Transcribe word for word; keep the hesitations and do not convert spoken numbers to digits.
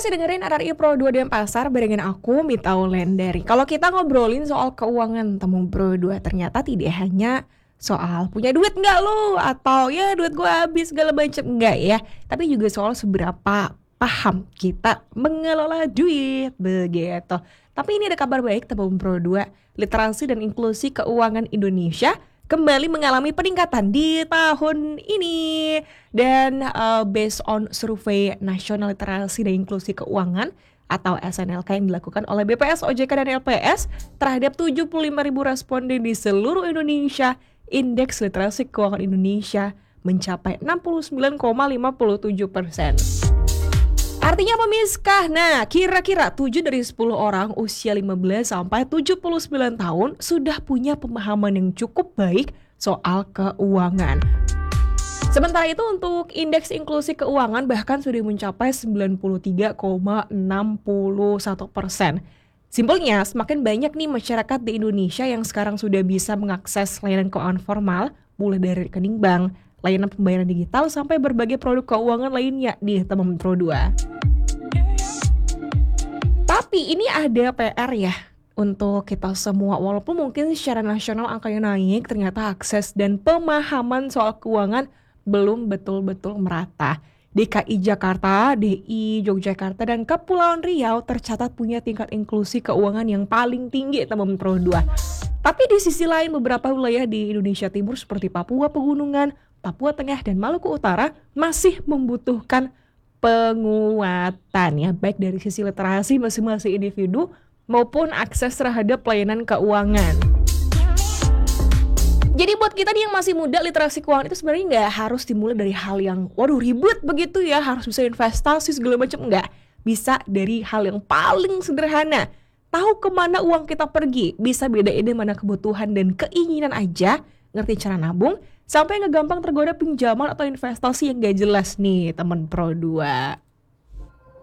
masih dengerin R R I Pro dua Denpasar barengan aku Mita Wulandari. Kalau kita ngobrolin soal keuangan teman Pro dua, ternyata tidak hanya soal punya duit nggak lo, atau ya duit gue habis segala macam, enggak ya. Tapi juga soal seberapa paham kita mengelola duit begitu. Tapi ini ada kabar baik teman Pro dua, literasi dan inklusi keuangan Indonesia kembali mengalami peningkatan di tahun ini. Dan uh, based on survei Nasional Literasi dan Inklusi Keuangan atau S N L K yang dilakukan oleh B P S, O J K, dan L P S terhadap tujuh puluh lima ribu responden di seluruh Indonesia, indeks literasi keuangan Indonesia mencapai enam puluh sembilan koma lima tujuh persen. Artinya pemiskah? Nah, kira-kira tujuh dari sepuluh orang usia lima belas sampai tujuh puluh sembilan tahun sudah punya pemahaman yang cukup baik soal keuangan. Sementara itu untuk indeks inklusi keuangan bahkan sudah mencapai sembilan puluh tiga koma enam satu persen. Simpelnya, semakin banyak nih masyarakat di Indonesia yang sekarang sudah bisa mengakses layanan keuangan formal, mulai dari rekening bank, layanan pembayaran digital, sampai berbagai produk keuangan lainnya di teman Pro dua. Tapi ini ada P R ya untuk kita semua. Walaupun mungkin secara nasional angkanya naik, ternyata akses dan pemahaman soal keuangan belum betul-betul merata. D K I Jakarta, D I Yogyakarta, dan Kepulauan Riau tercatat punya tingkat inklusi keuangan yang paling tinggi teman Pro dua. Tapi di sisi lain beberapa wilayah di Indonesia Timur seperti Papua Pegunungan, Papua Tengah, dan Maluku Utara masih membutuhkan penguatan ya, baik dari sisi literasi masing-masing individu maupun akses terhadap pelayanan keuangan. Jadi buat kita nih yang masih muda, literasi keuangan itu sebenarnya nggak harus dimulai dari hal yang waduh ribet begitu ya, harus bisa investasi segala macam, nggak. Bisa dari hal yang paling sederhana, tahu kemana uang kita pergi, bisa bedain mana kebutuhan dan keinginan aja, ngerti cara nabung, sampai nggak gampang tergoda pinjaman atau investasi yang gak jelas nih teman Pro dua.